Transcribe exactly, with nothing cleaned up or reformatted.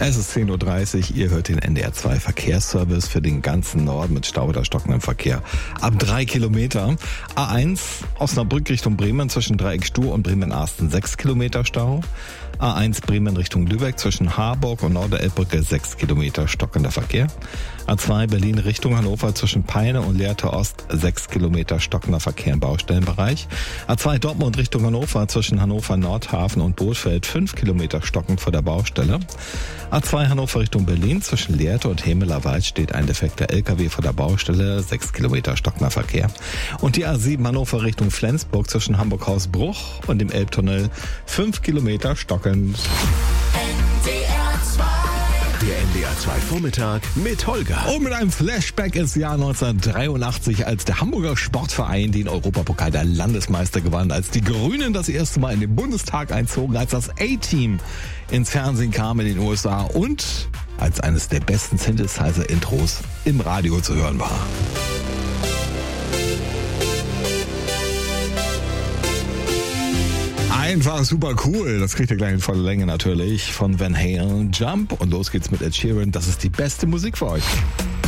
Es ist zehn Uhr dreißig, ihr hört den N D R zwei Verkehrsservice für den ganzen Norden mit Stau oder stockendem Verkehr. Ab drei Kilometer. A eins Osnabrück Richtung Bremen zwischen Dreieck Stur und Bremen-Arsten sechs Kilometer Stau. A eins Bremen Richtung Lübeck zwischen Harburg und Norderelbbrücke sechs Kilometer stockender Verkehr. A zwei Berlin Richtung Hannover zwischen Peine und Lehrte Ost sechs Kilometer stockender Verkehr im Baustellenbereich. A zwei Dortmund Richtung Hannover zwischen Hannover Nordhafen und Bootfeld fünf Kilometer stockend vor der Baustelle. A zwei Hannover Richtung Berlin zwischen Lehrte und Hemelerwald steht ein defekter L K W vor der Baustelle, sechs Kilometer stockender Verkehr. Und die A sieben Hannover Richtung Flensburg zwischen Hamburg-Hausbruch und dem Elbtunnel fünf Kilometer stockend. Der N D R zwei Vormittag mit Holger. Und mit einem Flashback ins Jahr neunzehnhundertdreiundachtzig, als der Hamburger Sportverein den Europapokal der Landesmeister gewann, als die Grünen das erste Mal in den Bundestag einzogen, als das A-Team ins Fernsehen kam in den U S A und als eines der besten Synthesizer-Intros im Radio zu hören war. Einfach super cool. Das kriegt ihr gleich in voller Länge natürlich von Van Halen. Jump und los geht's mit Ed Sheeran. Das ist die beste Musik für euch.